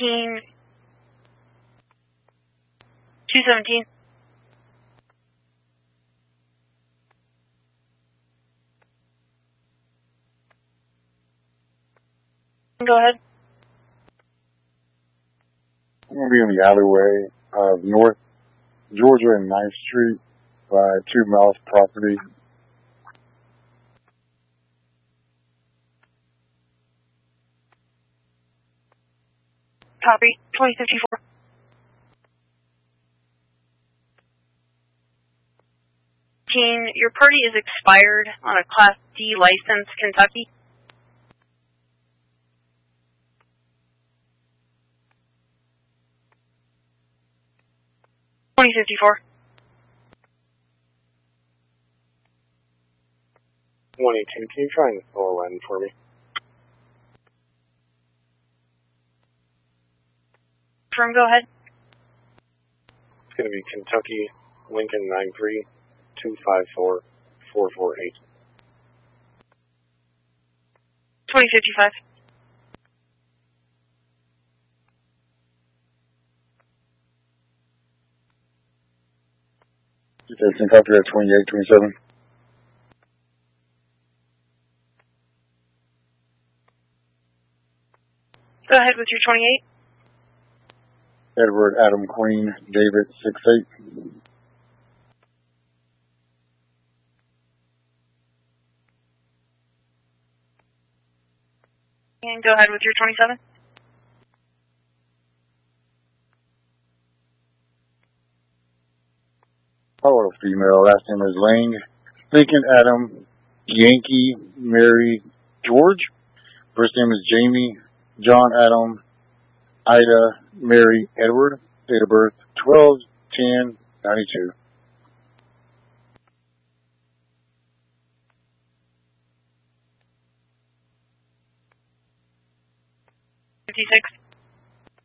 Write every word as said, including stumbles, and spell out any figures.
Teen two seventeen. Go ahead. I'm going to be in the alleyway of North Georgia and ninth Street by Two Mouth Property. Copy. twenty fifty-four. Teen, your party is expired on a Class D license, Kentucky. twenty fifty-four. one eighteen, can you try and follow line for me? Firm, go ahead. It's going to be Kentucky, Lincoln nine three two five four four four eight. twenty fifty-five. Okay, Kentucky at twenty-eight twenty-seven. Go ahead with your twenty-eight. Edward, Adam, Queen, David, six eight. And go ahead with your twenty-seven. Hello, female. Last name is Lang. Lincoln, Adam, Yankee, Mary, George. First name is Jamie, John, Adam, Ida, Mary, Edward. Date of birth twelve ten ninety-two. fifty-six.